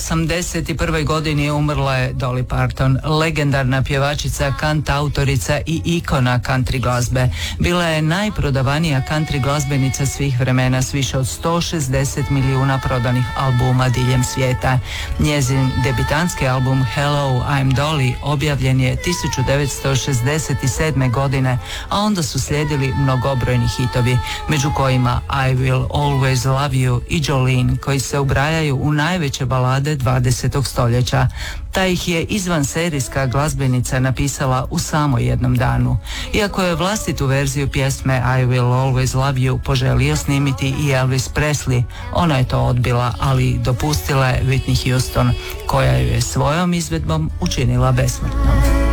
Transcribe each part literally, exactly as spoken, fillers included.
osamdeset prvoj godini umrla je Dolly Parton, legendarna pjevačica, kantautorica i ikona country glazbe. Bila je najprodavanija country glazbenica svih vremena s više od sto šezdeset milijuna prodanih albuma diljem svijeta. Njezin debitanski album Hello, I'm Dolly objavljen je tisuću devetsto šezdeset sedme. godine, a onda su slijedili mnogobrojni hitovi, među kojima I Will Always Love You i Jolene, koji se ubrajaju u najveće balade dvadesetog stoljeća. Ta ih je izvanserijska glazbenica napisala u samo jednom danu. Iako je vlastitu verziju pjesme I Will Always Love You poželio snimiti i Elvis Presley, ona je to odbila, ali dopustila je Whitney Houston, koja ju je svojom izvedbom učinila besmrtnom.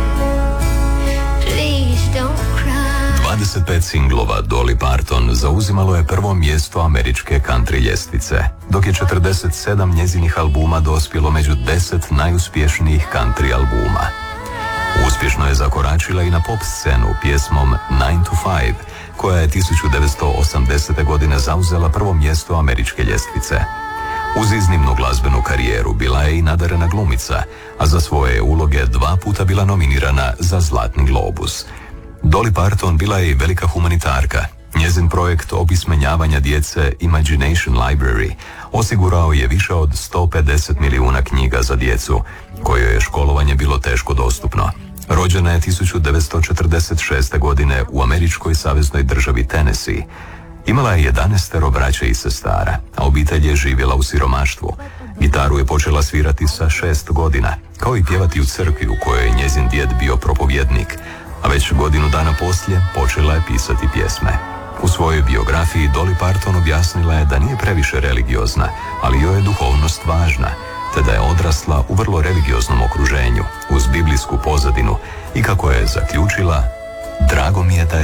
dvadeset pet singlova Dolly Parton zauzimalo je prvo mjesto američke country ljestvice, dok je četrdeset sedam njezinih albuma dospjelo među deset najuspješnijih country albuma. Uspješno je zakoračila i na pop scenu pjesmom nine to five, koja je tisuću devetsto osamdesete. godine zauzela prvo mjesto američke ljestvice. Uz iznimnu glazbenu karijeru bila je i nadarena glumica, a za svoje uloge dva puta bila nominirana za Zlatni globus. Dolly Parton bila je i velika humanitarka. Njezin projekt opismenjavanja djece Imagination Library osigurao je više od sto pedeset milijuna knjiga za djecu, kojoj je školovanje bilo teško dostupno. Rođena je tisuću devetsto četrdeset šeste. godine u američkoj saveznoj državi Tennessee. Imala je jedanaestero braće i sestara, a obitelj je živjela u siromaštvu. Gitaru je počela svirati sa šest godina, kao i pjevati u crkvi u kojoj je njezin djed bio propovjednik, a već godinu dana poslije počela je pisati pjesme. U svojoj biografiji Dolly Parton objasnila je da nije previše religiozna, ali joj je duhovnost važna, te da je odrasla u vrlo religioznom okruženju, uz biblijsku pozadinu, i kako je zaključila, drago mi je da je